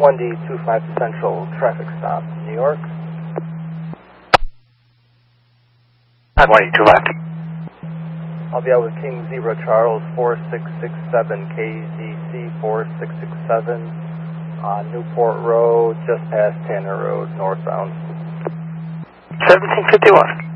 1D25 Central, traffic stop, New York. 182 left. I'll be out with King Zebra Charles, 4667 KZC 4667 on Newport Road, just past Tanner Road, northbound. 1751.